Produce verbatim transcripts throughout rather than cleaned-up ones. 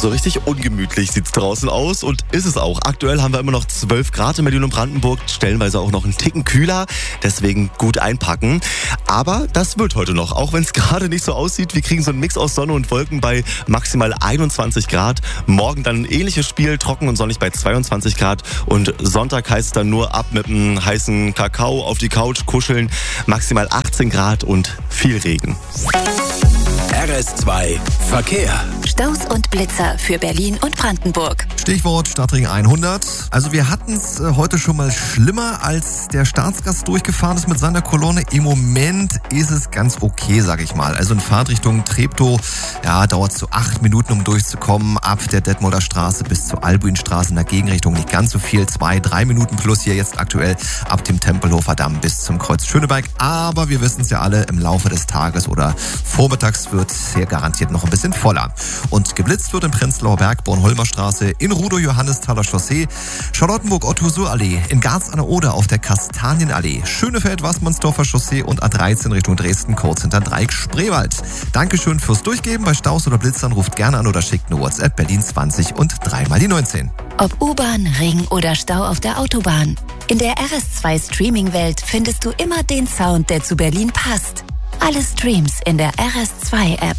So richtig ungemütlich sieht's draußen aus und ist es auch. Aktuell haben wir immer noch zwölf Grad in Berlin und Brandenburg, stellenweise auch noch einen Ticken kühler, deswegen gut einpacken. Aber das wird heute noch, auch wenn es gerade nicht so aussieht. Wir kriegen so einen Mix aus Sonne und Wolken bei maximal einundzwanzig Grad. Morgen dann ein ähnliches Spiel, trocken und sonnig bei zweiundzwanzig Grad. Und Sonntag heißt es dann nur ab mit einem heißen Kakao auf die Couch, kuscheln, maximal achtzehn Grad und viel Regen. R S zwei Verkehr. Staus und Blitzer für Berlin und Brandenburg. Stichwort Stadtring hundert. Also wir hatten es heute schon mal schlimmer, als der Staatsgast durchgefahren ist mit seiner Kolonne. Im Moment ist es ganz okay, sag ich mal. Also in Fahrtrichtung Treptow, ja, dauert es so acht Minuten, um durchzukommen. Ab der Detmolder Straße bis zur Albuinstraße in der Gegenrichtung nicht ganz so viel. Zwei, drei Minuten plus hier jetzt aktuell ab dem Tempelhofer Damm bis zum Kreuz Schöneberg. Aber wir wissen es ja alle, im Laufe des Tages oder vormittags wird hier garantiert noch ein bisschen voller. Und geblitzt wird in Prenzlauer Berg, Bornholmer Straße, in Rudow-Johannesthaler Chaussee, Charlottenburg-Otto-Sur-Allee, in Garz an der Oder auf der Kastanienallee, Schönefeld-Wassmannsdorfer Chaussee und A dreizehn Richtung Dresden, kurz hinter Dreieck Spreewald. Dankeschön fürs Durchgeben. Bei Staus oder Blitzern ruft gerne an oder schickt eine WhatsApp Berlin zwanzig und dreimal die neunzehn. Ob U-Bahn, Ring oder Stau auf der Autobahn. In der R S zwei Streaming-Welt findest du immer den Sound, der zu Berlin passt. Alle Streams in der R S zwei App.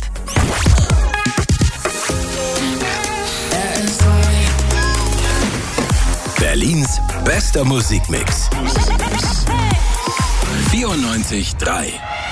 Berlins bester Musikmix. vierundneunzig Komma drei